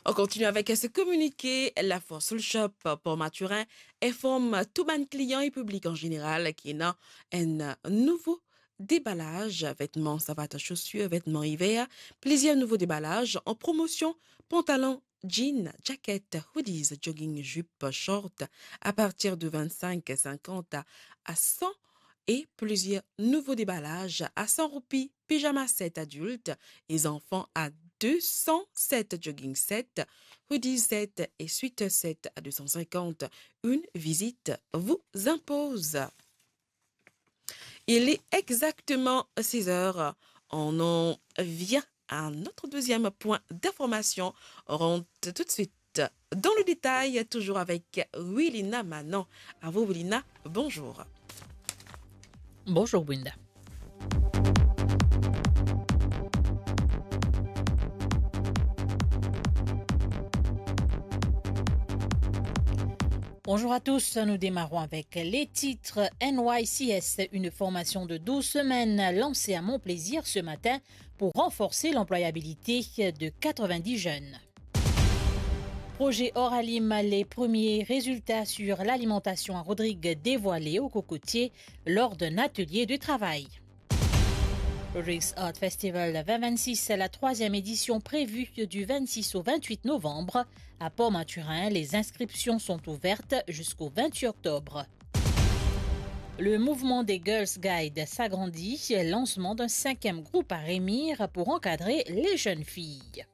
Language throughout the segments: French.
On continue avec ce communiqué. La Force le Shop pour Maturin informe tout ban client et public en général qui a un nouveau déballage, vêtements, savates, chaussures, vêtements hiver, plusieurs nouveaux déballages en promotion, pantalons, jeans, jaquettes, hoodies, jogging, jupe, short à partir de 25,50 à 100 et plusieurs nouveaux déballages à 100 roupies, pyjama 7 adultes et enfants à 207 jogging 7, hoodie 7 et suite 7 à 250. Une visite vous impose. Il est exactement 6 heures. On en vient à notre deuxième point d'information. On rentre tout de suite dans le détail, toujours avec Willina Manon. À vous, Willina, bonjour. Bonjour, Winda. Bonjour à tous, nous démarrons avec les titres. NYCS, une formation de 12 semaines lancée à Montplaisir ce matin pour renforcer l'employabilité de 90 jeunes. Projet Oralim, les premiers résultats sur l'alimentation à Rodrigue dévoilés au Cocotier lors d'un atelier de travail. Rodrigues Art Festival 2026, la troisième édition prévue du 26 au 28 novembre. À Port-Maturin, les inscriptions sont ouvertes jusqu'au 28 octobre. Le mouvement des Girls Guide s'agrandit, lancement d'un 5e groupe à Rémire pour encadrer les jeunes filles.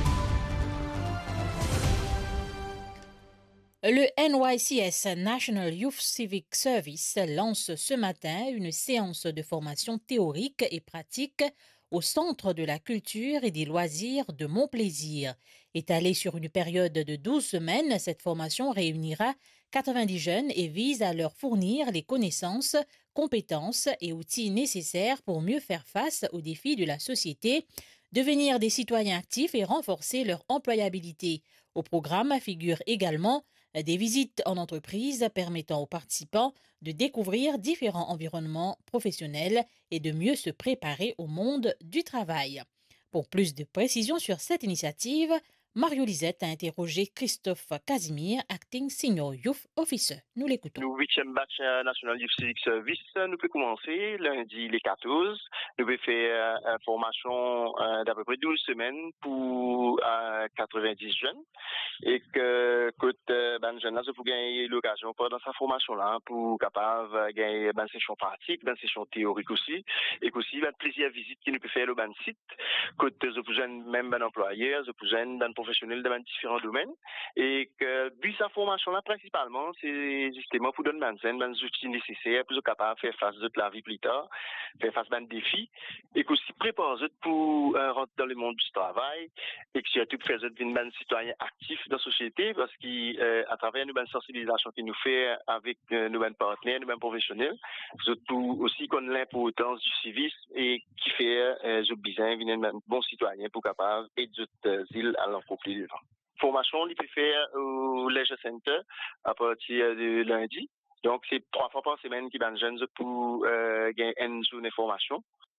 Le NYCS National Youth Civic Service lance ce matin une séance de formation théorique et pratique au Centre de la culture et des loisirs de Montplaisir. Étalée sur une période de 12 semaines, cette formation réunira 90 jeunes et vise à leur fournir les connaissances, compétences et outils nécessaires pour mieux faire face aux défis de la société, devenir des citoyens actifs et renforcer leur employabilité. Au programme figurent également des visites en entreprise permettant aux participants de découvrir différents environnements professionnels et de mieux se préparer au monde du travail. Pour plus de précisions sur cette initiative, Mario Lisette a interrogé Christophe Casimir, Acting Senior Youth Officer. Nous l'écoutons. Nous, 8e batch National Youth Civic Service, nous pouvons commencer lundi les 14. Nous pouvons faire une formation d'à peu près 12 semaines pour 90 jeunes. Et que ben jeunes là, vous gagner l'occasion pendant sa formation là pour capable gagner ben session pratique, ben session théorique aussi, et aussi ben plaisir visite qui nous peut faire le ben site. Côté vous jeunes même ben employeurs, vous jeunes ben professionnels dans différents domaines. Et que but sa formation là principalement c'est justement pour donner ben outils nécessaires pour être capable de faire face à la vie plus tard, faire face à des défis, et aussi préparer pour rentrer dans le monde du travail, et que surtout faire devenir ben citoyen actif dans la société, parce qu'à travers nos sensibilisations qu'il nous fait avec nos partenaires, nos professionnels, surtout aussi qu'on a l'importance du civisme et qui fait je besoin devenir un bon citoyen pour capable aider d'autres îles à leur propre vivre. Formation, on peut faire au Leisure Center à partir de lundi. Donc, c'est 3 fois par semaine qui van jeunes pour gagner une journée de formation.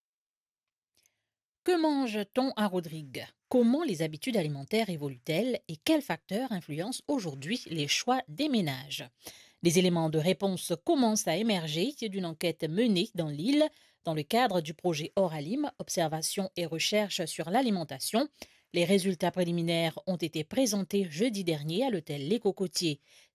Que mange-t-on à Rodrigue? Comment les habitudes alimentaires évoluent-elles et quels facteurs influencent aujourd'hui les choix des ménages? Des éléments de réponse commencent à émerger d'une enquête menée dans l'île dans le cadre du projet Oralim, observation et recherche sur l'alimentation. Les résultats préliminaires ont été présentés jeudi dernier à l'hôtel Les Cocotiers.